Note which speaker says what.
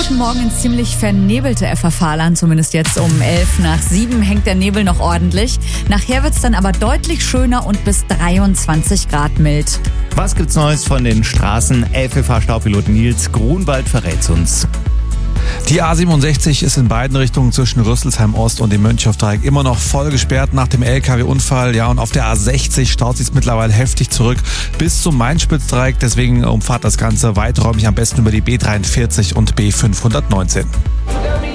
Speaker 1: heute Morgen ein ziemlich vernebelter FA-Fahrplan, zumindest jetzt um 6:11 hängt der Nebel noch ordentlich. Nachher wird's dann aber deutlich schöner und bis 23 Grad mild.
Speaker 2: Was gibt's Neues von den Straßen? LFV-Staupilot Nils Grunwald verrät's uns.
Speaker 3: Die A67 ist in beiden Richtungen zwischen Rüsselsheim Ost und dem Mönchhoff-Dreieck immer noch voll gesperrt nach dem LKW-Unfall. Ja, und auf der A60 staut sich mittlerweile heftig zurück bis zum Main-Spitz-Dreieck. Deswegen umfahrt das Ganze weiträumig am besten über die B43 und B519.